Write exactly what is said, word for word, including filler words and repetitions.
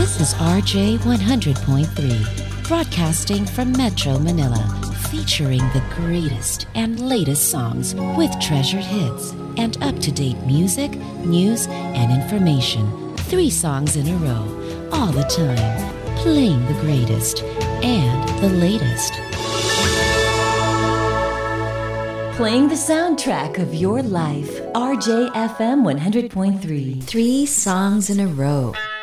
This is R J one hundred point three, broadcasting from Metro Manila, featuring the greatest and latest songs with treasured hits and up-to-date music, news, and information. Three songs in a row, all the time, playing the greatest and the latest. Playing the soundtrack of your life. R J F M one hundred point three. Three songs in a row.